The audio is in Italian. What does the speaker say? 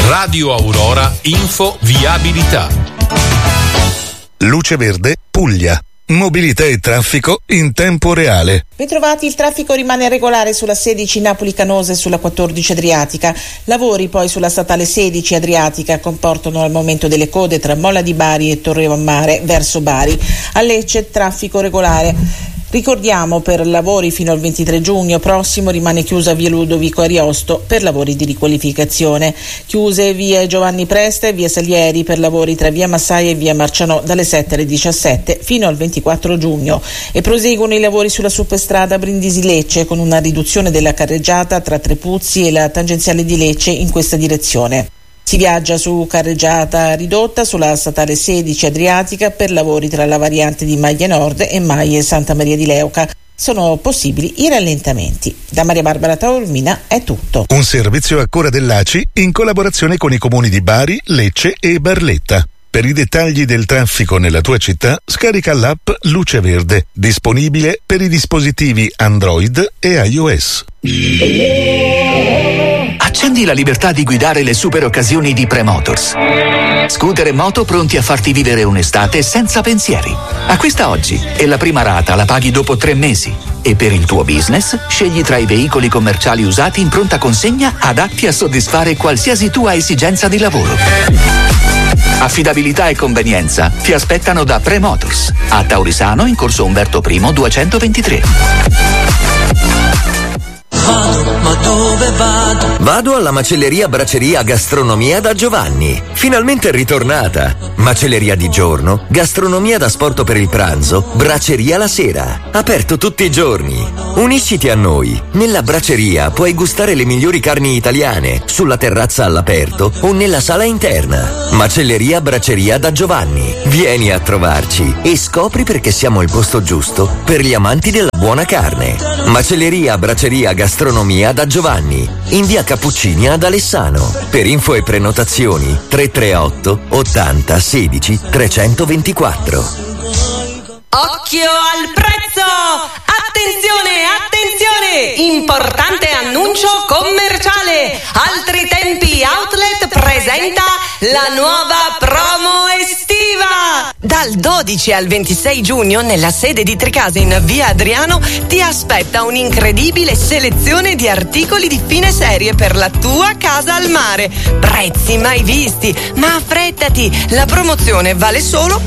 Radio Aurora Info Viabilità. Luce Verde Puglia. Mobilità e traffico in tempo reale. Ritrovati, il traffico rimane regolare sulla 16 Napoli-Canosa e sulla 14 Adriatica. Lavori poi sulla statale 16 Adriatica comportano al momento delle code tra Molla di Bari e Torreommare verso Bari. A Lecce traffico regolare. Ricordiamo, per lavori fino al 23 giugno prossimo rimane chiusa via Ludovico Ariosto per lavori di riqualificazione. Chiuse via Giovanni Presta e via Salieri per lavori tra via Massaia e via Marcianò dalle 7 alle 17 fino al 24 giugno. E proseguono i lavori sulla superstrada Brindisi-Lecce con una riduzione della carreggiata tra Trepuzzi e la tangenziale di Lecce in questa direzione. Si viaggia su carreggiata ridotta sulla statale 16 Adriatica per lavori tra la variante di Maglie Nord e Maglie Santa Maria di Leuca. Sono possibili i rallentamenti. Da Maria Barbara Taormina è tutto. Un servizio a cura dell'ACI in collaborazione con i comuni di Bari, Lecce e Barletta. Per i dettagli del traffico nella tua città, scarica l'app Luce Verde, disponibile per i dispositivi Android e iOS. Accendi la libertà di guidare le super occasioni di Premotors. Scooter e moto pronti a farti vivere un'estate senza pensieri. Acquista oggi e la prima rata la paghi dopo 3 mesi. E per il tuo business scegli tra i veicoli commerciali usati in pronta consegna adatti a soddisfare qualsiasi tua esigenza di lavoro. Affidabilità e convenienza ti aspettano da Premotors, a Taurisano in corso Umberto I 223. Ma dove vado? Vado alla macelleria Braceria Gastronomia da Giovanni. Finalmente è ritornata. Macelleria di giorno, gastronomia da sporto per il pranzo, braceria la sera. Aperto tutti i giorni. Unisciti a noi. Nella braceria puoi gustare le migliori carni italiane, sulla terrazza all'aperto o nella sala interna. Macelleria Braceria da Giovanni. Vieni a trovarci e scopri perché siamo il posto giusto per gli amanti della buona carne. Macelleria Braceria Gastronomia da Giovanni, in via Cappuccini ad Alessano. Per info e prenotazioni 338 80 16 324. Occhio al prezzo! Attenzione, attenzione! Importante annuncio commerciale! Altri Tempi Outlet presenta la nuova promo estiva! Dal 12 al 26 giugno nella sede di Tricase in via Adriano ti aspetta un'incredibile selezione di articoli di fine serie per la tua casa al mare. Prezzi mai visti, ma affrettati! La promozione vale solo